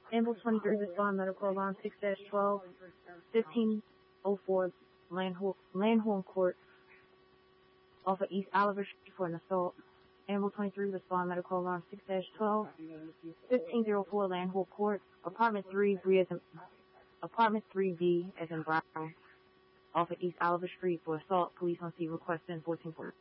Ambulance 23 respond medical alarm 6-12, 1504 Langhorne Court off of East Oliver Street for an assault. Ambulance 23 respond medical alarm 6-12, 1504 Langhorne Court, apartment 3B as in Brown off of East Oliver Street for assault. Police on scene requesting 1440.